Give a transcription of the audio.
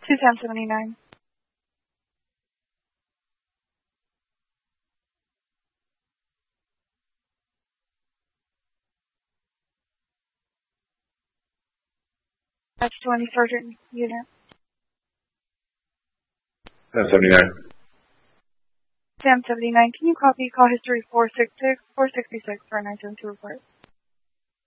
21079. That's 20 Sergeant Unit. 1079. 1079, can you copy call history 466 for a 972 report?